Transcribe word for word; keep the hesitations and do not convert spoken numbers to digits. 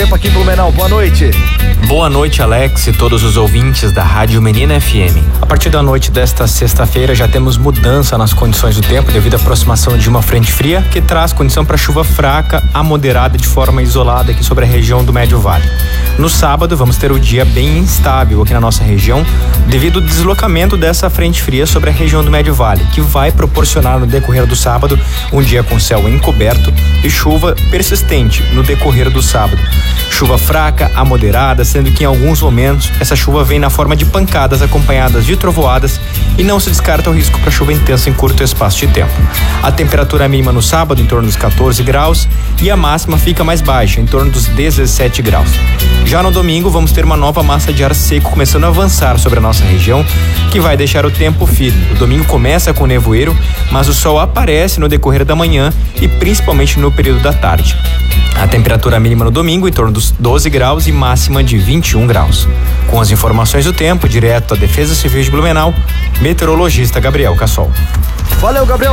tempo aqui em Blumenau. Boa noite. Boa noite, Alex, e todos os ouvintes da Rádio Menina F M. A partir da noite desta sexta-feira já temos mudança nas condições do tempo devido à aproximação de uma frente fria que traz condição para chuva fraca a moderada de forma isolada aqui sobre a região do Médio Vale. No sábado vamos ter o dia bem instável aqui na nossa região devido ao deslocamento dessa frente fria sobre a região do Médio Vale, que vai proporcionar no decorrer do sábado um dia com céu encoberto e chuva persistente no decorrer do sábado. Chuva fraca a moderada, sendo que em alguns momentos essa chuva vem na forma de pancadas acompanhadas de trovoadas e não se descarta o risco para chuva intensa em curto espaço de tempo. A temperatura mínima no sábado em torno dos quatorze graus e a máxima fica mais baixa, em torno dos dezessete graus. Já no domingo vamos ter uma nova massa de ar seco começando a avançar sobre a nossa região, que vai deixar o tempo firme. O domingo começa com nevoeiro, mas o sol aparece no decorrer da manhã e principalmente no período da tarde. A temperatura mínima no domingo em torno dos doze graus e máxima de vinte e um graus. Com as informações do tempo, direto da Defesa Civil de Blumenau, meteorologista Gabriel Cassol. Valeu, Gabriel.